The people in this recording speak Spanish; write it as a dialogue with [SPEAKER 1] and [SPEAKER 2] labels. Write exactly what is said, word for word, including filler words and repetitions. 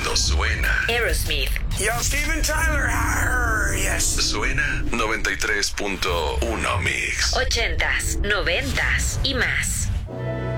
[SPEAKER 1] cuando suena
[SPEAKER 2] Aerosmith.
[SPEAKER 3] Yo, Steven Tyler. Arr, yes.
[SPEAKER 1] Suena noventa y tres punto uno Mix.
[SPEAKER 2] Ochentas, noventas y más.